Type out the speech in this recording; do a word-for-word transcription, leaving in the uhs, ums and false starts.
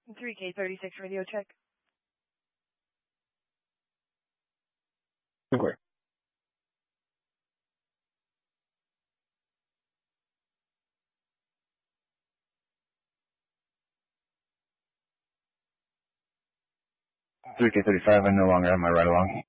three K thirty-six radio check. Okay. three K thirty-five, I no longer have my ride along.